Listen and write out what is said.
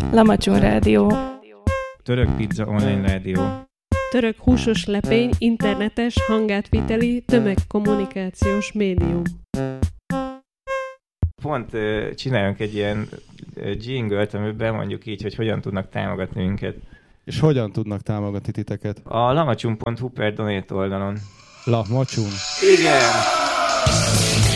Lamacsun Rádió. Török Pizza Online Rádió. Török húsos lepény, internetes, hangátviteli, tömegkommunikációs médium. Pont csináljunk egy ilyen jingle-t, amiben mondjuk így, hogy hogyan tudnak támogatni minket. És hogyan tudnak támogatni titeket? A lamacsun.hu/donate oldalon. Lamacsun. Igen!